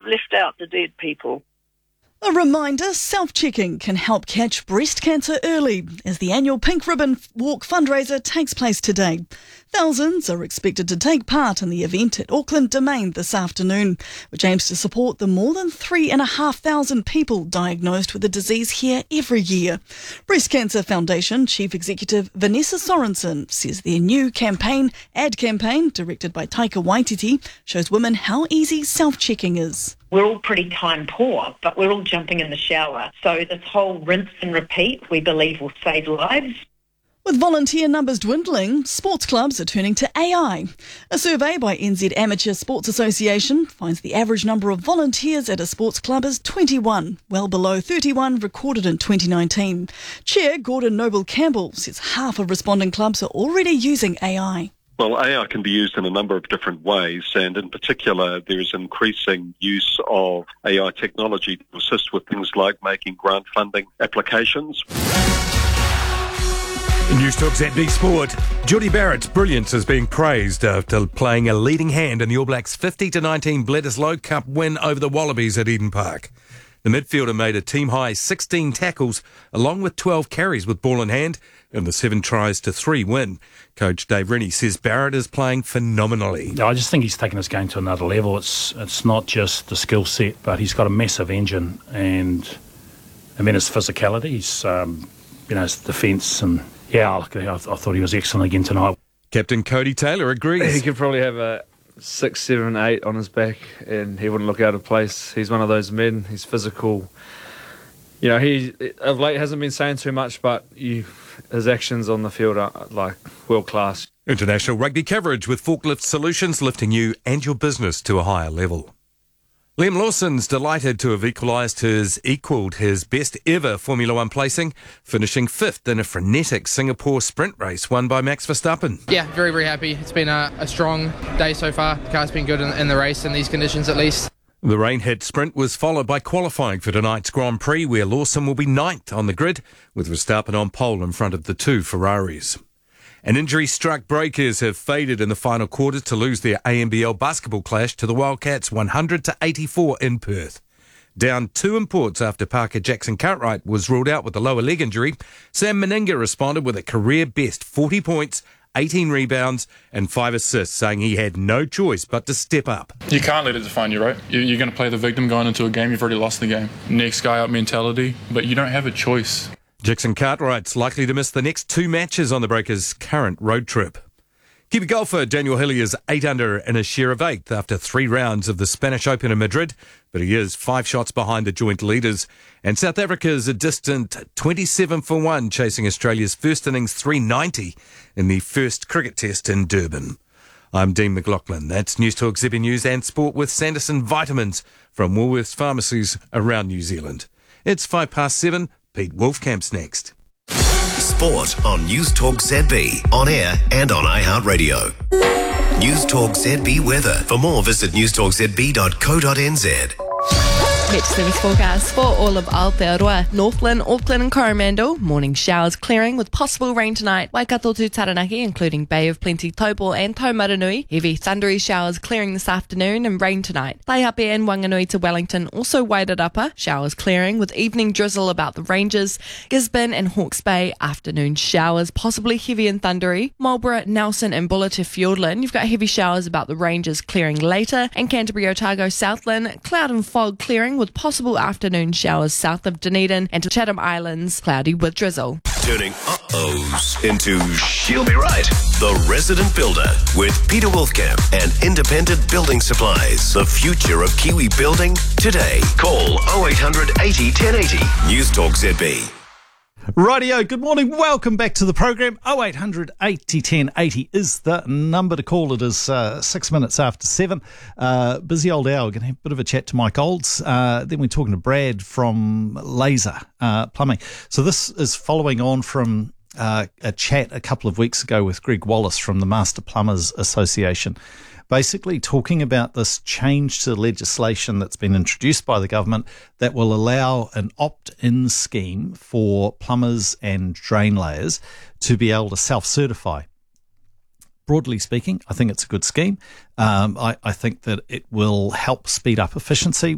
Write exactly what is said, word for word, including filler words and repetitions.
left out the dead people. A reminder, self-checking can help catch breast cancer early as the annual Pink Ribbon Walk fundraiser takes place today. Thousands are expected to take part in the event at Auckland Domain this afternoon, which aims to support the more than three and a half thousand people diagnosed with the disease here every year. Breast Cancer Foundation Chief Executive Vanessa Sorensen says their new campaign, ad campaign, directed by Taika Waititi, shows women how easy self-checking is. We're all pretty time poor, but we're all jumping in the shower. So this whole rinse and repeat, we believe, will save lives. With volunteer numbers dwindling, sports clubs are turning to A I. A survey by N Z Amateur Sports Association finds the average number of volunteers at a sports club is twenty-one, well below thirty-one recorded in twenty nineteen. Chair Gordon Noble-Campbell says half of responding clubs are already using A I. Well, A I can be used in a number of different ways, and in particular, there is increasing use of A I technology to assist with things like making grant funding applications. News Talk Z B Sport. Jordie Barrett's brilliance is being praised after playing a leading hand in the All Blacks' fifty to nineteen Bledisloe Cup win over the Wallabies at Eden Park. The midfielder made a team-high sixteen tackles along with twelve carries with ball in hand in the seven tries to three win. Coach Dave Rennie says Barrett is playing phenomenally. I just think he's taken his game to another level. It's it's not just the skill set, but he's got a massive engine, and I mean his physicality, his um, you know his defence, and yeah, I, I thought he was excellent again tonight. Captain Cody Taylor agrees. He could probably have a six, seven, eight on his back, and he wouldn't look out of place. He's one of those men. He's physical. You know, he of late hasn't been saying too much, but you, his actions on the field are like world class. International rugby coverage with Forklift Solutions, lifting you and your business to a higher level. Liam Lawson's delighted to have equalised his, equalled his best ever Formula One placing, finishing fifth in a frenetic Singapore sprint race won by Max Verstappen. Yeah, very, very happy. It's been a, a strong day so far. The car's been good in, in the race in these conditions at least. The rain-hit sprint was followed by qualifying for tonight's Grand Prix, where Lawson will be ninth on the grid, with Verstappen on pole in front of the two Ferraris. And injury-struck Breakers have faded in the final quarter to lose their A M B L basketball clash to the Wildcats one hundred to eighty-four in Perth. Down two imports after Parker Jackson Cartwright was ruled out with a lower leg injury, Sam Meninga responded with a career-best forty points, eighteen rebounds and five assists, saying he had no choice but to step up. You can't let it define you, right? You're going to play the victim going into a game. You've already lost the game. Next guy up mentality, but you don't have a choice. Jackson Cartwright's likely to miss the next two matches on the Breakers' current road trip. Kiwi golfer Daniel Hillier is eight under in a share of eighth after three rounds of the Spanish Open in Madrid, but he is five shots behind the joint leaders. And South Africa is a distant twenty-seven for one, chasing Australia's first innings three ninety in the first cricket test in Durban. I'm Dean McLaughlin. That's News Talk Z B News and Sport with Sanderson Vitamins from Woolworths pharmacies around New Zealand. It's five past seven. Pete Wolfcamp's next. Sport on News Talk Z B, on air and on iHeartRadio. News Talk Z B weather. For more, visit news talk z b dot co dot n z. Metro Service forecast for all of Aotearoa, Northland, Auckland and Coromandel. Morning showers clearing with possible rain tonight. Waikato to Taranaki, including Bay of Plenty, Taupo and Taumaranui. Heavy thundery showers clearing this afternoon and rain tonight. Taihape and Wanganui to Wellington, also Wairarapa. Showers clearing with evening drizzle about the ranges. Gisborne and Hawke's Bay, afternoon showers, possibly heavy and thundery. Marlborough, Nelson and Buller to Fiordland. You've got heavy showers about the ranges clearing later. And Canterbury, Otago, Southland, cloud and fog clearing with possible afternoon showers south of Dunedin and to Chatham Islands, cloudy with drizzle. Turning uh-ohs into she'll be right. The Resident Builder with Peter Wolfcamp and Independent Building Supplies. The future of Kiwi building today. Call oh eight hundred eighty ten eighty. News Talk Z B. Rightio, good morning. Welcome back to the program. oh eight hundred eighty ten eighty is the number to call. It is uh, six minutes after seven. Uh, busy old hour. We're going to have a bit of a chat to Mike Olds. Uh, then we're talking to Brad from Laser uh, Plumbing. So this is following on from uh, a chat a couple of weeks ago with Greg Wallace from the Master Plumbers Association, basically talking about this change to legislation that's been introduced by the government that will allow an opt-in scheme for plumbers and drain layers to be able to self-certify. Broadly speaking, I think it's a good scheme. Um, I, I think that it will help speed up efficiency.